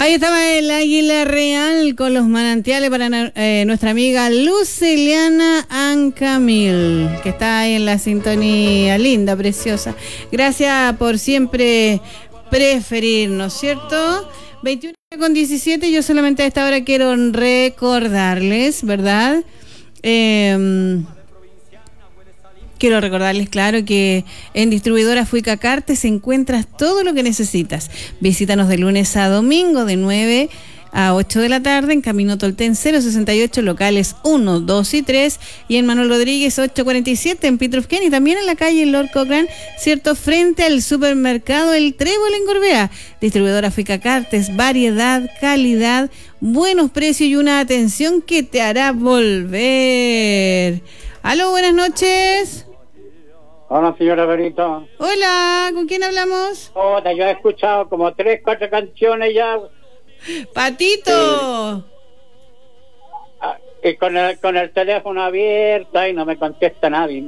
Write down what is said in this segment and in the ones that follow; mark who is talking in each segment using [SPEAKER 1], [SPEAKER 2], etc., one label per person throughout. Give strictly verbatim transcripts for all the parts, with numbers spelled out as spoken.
[SPEAKER 1] Ahí estaba el Águila Real con los manantiales para eh, nuestra amiga Luceliana Ancamil, que está ahí en la sintonía, linda, preciosa. Gracias por siempre preferirnos, ¿cierto? veintiuno con diecisiete, yo solamente a esta hora quiero recordarles, ¿verdad? Eh... Quiero recordarles, claro, que en Distribuidora Fuica Cartes encuentras todo lo que necesitas. Visítanos de lunes a domingo de nueve a ocho de la tarde en Camino Tolten cero sesenta y ocho, locales uno, dos y tres, y en Manuel Rodríguez ochocientos cuarenta y siete en Pitrufquén, y también en la calle Lord Cochrane, cierto, frente al supermercado El Trébol en Gorbea. Distribuidora Fuica Cartes, variedad, calidad, buenos precios y una atención que te hará volver. Aló, buenas noches.
[SPEAKER 2] Hola, señora Berito.
[SPEAKER 1] Hola, ¿con quién hablamos?
[SPEAKER 2] Hola, yo he escuchado como tres, cuatro canciones ya.
[SPEAKER 1] Patito.
[SPEAKER 2] Eh, y con el, con el teléfono abierto y no me contesta nadie.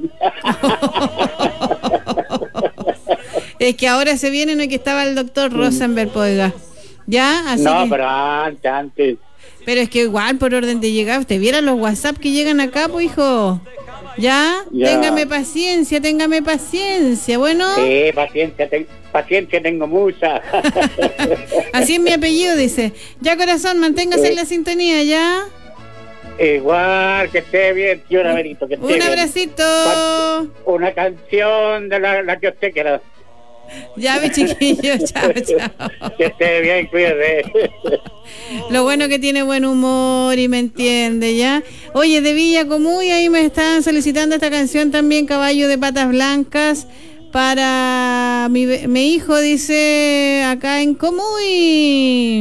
[SPEAKER 1] Es que ahora se viene, no, que estaba el doctor Rosenberg, poiga. ¿Ya? Así
[SPEAKER 2] no,
[SPEAKER 1] que...
[SPEAKER 2] pero antes, antes.
[SPEAKER 1] Pero es que igual, por orden de llegar, usted viera los WhatsApp que llegan acá, pues, hijo. ¿Ya?
[SPEAKER 2] Ya.
[SPEAKER 1] Téngame paciencia, téngame paciencia, bueno.
[SPEAKER 2] Sí, paciencia, ten, paciencia tengo mucha.
[SPEAKER 1] Así es mi apellido, dice. Ya, corazón, manténgase
[SPEAKER 2] eh.
[SPEAKER 1] en la sintonía, ¿ya?
[SPEAKER 2] Igual, que esté bien, señora Berito. Que esté
[SPEAKER 1] Un
[SPEAKER 2] bien.
[SPEAKER 1] abracito.
[SPEAKER 2] Una canción de la, la que usted quiera.
[SPEAKER 1] Ya, mi chiquillo, chao, chao.
[SPEAKER 2] Que esté bien, cuídese.
[SPEAKER 1] Lo bueno que tiene buen humor y me entiende, ¿ya? Oye, de Villa Comuy, ahí me están solicitando esta canción también, Caballo de Patas Blancas, para mi, mi hijo, dice, acá en Comuy.